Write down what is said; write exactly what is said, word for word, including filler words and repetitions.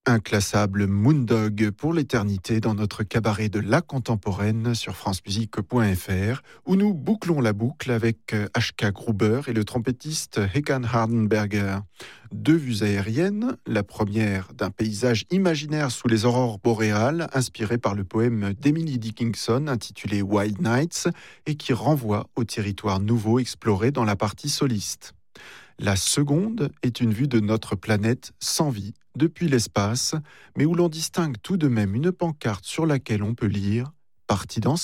Inclassable Moondog pour l'éternité dans notre cabaret de la contemporaine sur france musique point f r où nous bouclons la boucle avec H K Gruber et le trompettiste Håkan Hardenberger. Deux vues aériennes, la première d'un paysage imaginaire sous les aurores boréales inspiré par le poème d'Emily Dickinson intitulé Wild Nights et qui renvoie au territoire nouveau exploré dans la partie soliste. La seconde est une vue de notre planète sans vie, depuis l'espace, mais où l'on distingue tout de même une pancarte sur laquelle on peut lire « Parti danser ».